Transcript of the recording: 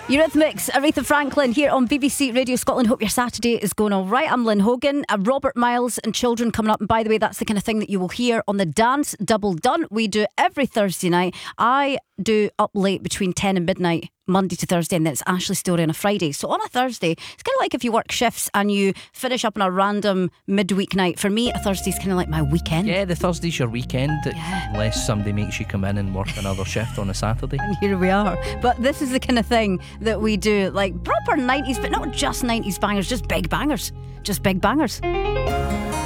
Eurythmics, Aretha Franklin here on BBC Radio Scotland. Hope your Saturday is going all right. I'm Lynn Hogan. Robert Miles and Children coming up. And by the way, that's the kind of thing that you will hear on the Dance Double Done. We do every Thursday night. I do Up Late between 10 and midnight, Monday to Thursday, and then it's Ashley's Story on a Friday. So on a Thursday, it's kind of like if you work shifts and you finish up on a random midweek night. For me, a Thursday's kind of like my weekend. Yeah, the Thursday's your weekend, unless somebody makes you come in and work another shift on a Saturday. And here we are. But this is the kind of thing that we do, like proper 90s, but not just 90s bangers, just big bangers. Just big bangers.